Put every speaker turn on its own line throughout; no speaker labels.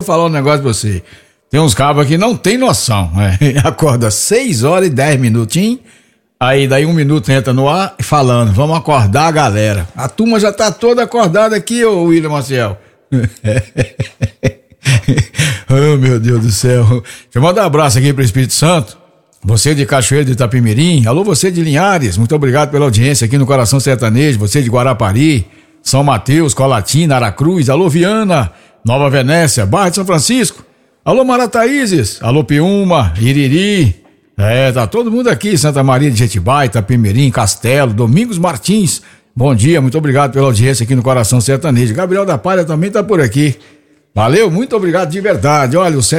falar um negócio pra você. Tem uns cabos aqui que não tem noção, acorda 6 horas e 10 minutinhos, aí daí 1 minuto entra no ar falando, vamos acordar a galera. A turma já tá toda acordada aqui, ô William Maciel. Oh, meu Deus do céu. Deixa eu mandar um abraço aqui pro Espírito Santo. Você de Cachoeira de Itapemirim, alô você de Linhares, muito obrigado pela audiência aqui no Coração Sertanejo, você de Guarapari, São Mateus, Colatina, Aracruz, alô Viana, Nova Venécia, Barra de São Francisco, alô Marataízes, alô Piúma, Iriri, tá todo mundo aqui, Santa Maria de Jetibá, Itapemirim, Castelo, Domingos Martins, bom dia, muito obrigado pela audiência aqui no Coração Sertanejo. Gabriel da Palha também tá por aqui, valeu, muito obrigado de verdade. Olha, o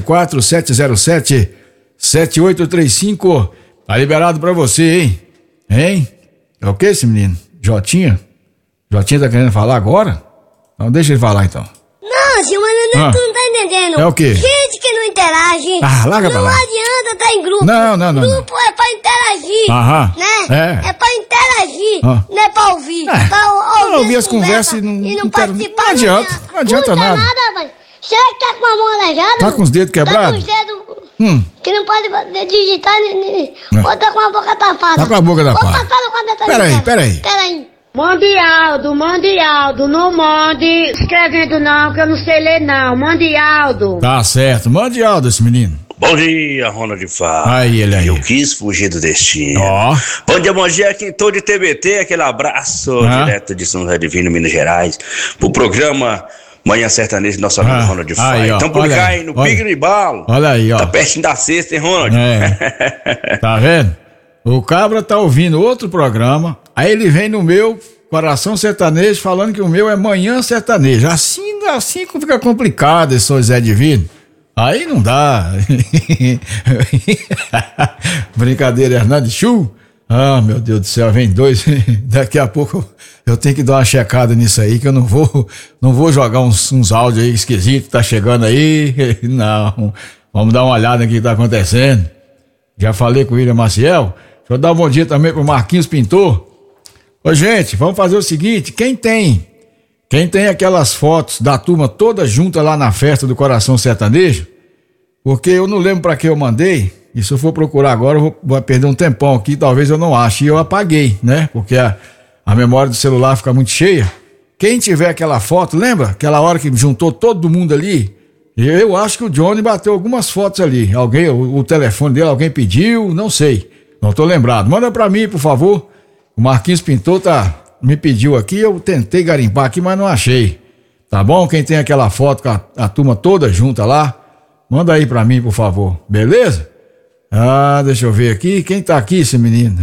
774-707-7835, tá liberado pra você, hein? É o que esse menino? Jotinha tá querendo falar agora? Então deixa ele falar então.
Não, senhor, mas tu não tá entendendo.
É o quê?
Gente que não interage.
Larga pra lá.
Não adianta estar em grupo.
Não.
Grupo é pra interagir. Né? É pra interagir. Não é pra ouvir.
Pra ouvir as conversas e não participar. Não adianta nada.
Rapaz. Será que tá com a mão aleijada?
Tá com os dedos quebrados?
Tá com os dedos que não pode digitar. Ou tá com a boca tapada.
Tá com a boca tapada.
Ou passando com a dentro.
Peraí.
Mande Aldo, não mande escrevendo não, que eu não sei ler não, mande Aldo.
Tá certo, mande Aldo esse menino.
Bom dia, Ronald de Fá.
Aí, ele aí.
Eu quis fugir do destino.
Bom
dia, Quintou de TBT, aquele abraço direto de São José Divino, Minas Gerais, pro programa Manhã Sertaneja, nosso amigo Ronald de Fá. Então por cá aí, no Pique e Balo.
Olha aí, ó.
Tá pertinho da sexta, hein, Ronald?
Tá vendo? O cabra tá ouvindo outro programa, aí ele vem no meu Coração Sertanejo falando que o meu é Manhã Sertanejo. Assim fica complicado esse São José Divino. Aí não dá. Brincadeira, Hernandes Chu. Ah, meu Deus do céu, vem dois. Daqui a pouco eu tenho que dar uma checada nisso aí, que eu não vou jogar uns áudios aí esquisitos, tá chegando aí. Não. Vamos dar uma olhada no que tá acontecendo. Já falei com o William Maciel. Deixa eu dar um bom dia também pro Marquinhos Pintor. Ô, gente, vamos fazer o seguinte, quem tem aquelas fotos da turma toda junta lá na festa do Coração Sertanejo, porque eu não lembro pra que eu mandei, e se eu for procurar agora eu vou perder um tempão aqui, talvez eu não ache, e eu apaguei, né, porque a memória do celular fica muito cheia. Quem tiver aquela foto, lembra? Aquela hora que juntou todo mundo ali, eu acho que o Johnny bateu algumas fotos ali, alguém, o telefone dele, alguém pediu, não sei, não tô lembrado, manda pra mim, por favor. O Marquinhos Pintor me pediu aqui, eu tentei garimpar aqui, mas não achei. Tá bom? Quem tem aquela foto com a turma toda junta lá, manda aí pra mim, por favor. Beleza? Deixa eu ver aqui. Quem tá aqui, esse menino?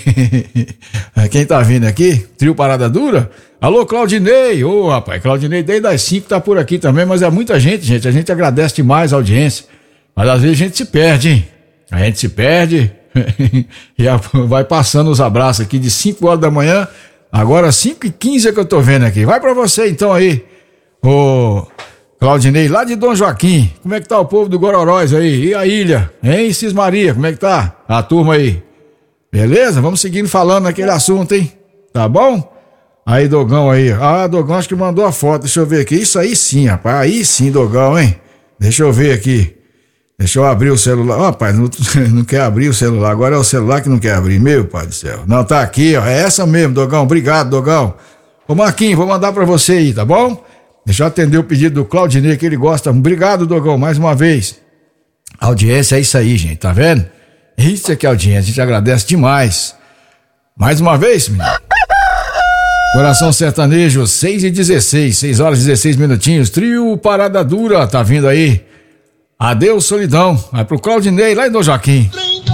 Quem tá vindo aqui? Trio Parada Dura? Alô, Claudinei. Ô, rapaz, Claudinei desde as 5 tá por aqui também, mas é muita gente. A gente agradece demais a audiência. Mas às vezes a gente se perde, hein? A gente se perde... e vai passando os abraços aqui de 5 horas da manhã, agora 5h15 é que eu tô vendo aqui. Vai pra você então aí, ô Claudinei, lá de Dom Joaquim. Como é que tá o povo do Gororóis aí? E a ilha, hein, Cismaria, como é que tá a turma aí? Beleza? Vamos seguindo falando naquele assunto, hein? Tá bom? Aí, Dogão aí. Dogão acho que mandou a foto, deixa eu ver aqui. Isso aí sim, rapaz, aí sim, Dogão, hein? Deixa eu ver aqui. Deixa eu abrir o celular. Rapaz, não quer abrir o celular. Agora é o celular que não quer abrir. Meu pai do céu. Não, tá aqui, ó. É essa mesmo, Dogão. Obrigado, Dogão. Ô, Marquinhos, vou mandar pra você aí, tá bom? Deixa eu atender o pedido do Claudinei, que ele gosta. Obrigado, Dogão, mais uma vez. A audiência é isso aí, gente. Tá vendo? Isso aqui é audiência. A gente agradece demais. Mais uma vez, menino. Coração Sertanejo, 6h16. 6 horas e 16 minutinhos. Trio Parada Dura. Tá vindo aí. Adeus, solidão. Vai pro Claudinei, lá em Dom Joaquim.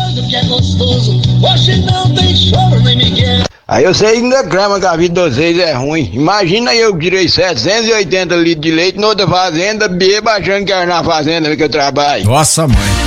Aí eu sei que não reclama que a vida de vocês é ruim. Imagina eu que tirei 780 litros de leite na outra fazenda, bebo achando que era na fazenda que eu trabalho.
Nossa, mãe.